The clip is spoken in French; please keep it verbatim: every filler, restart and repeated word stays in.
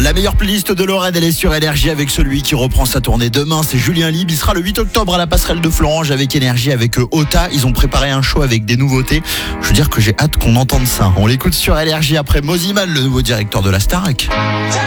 La meilleure playlist de Lorraine, elle est sur Énergie avec celui qui reprend sa tournée demain. C'est Julien Lieb. Il sera le huit octobre à la passerelle de Florange avec Énergie, avec Ota. Ils ont préparé un show avec des nouveautés. Je veux dire que j'ai hâte qu'on entende ça. On l'écoute sur Énergie après Moziman, le nouveau directeur de la Starac.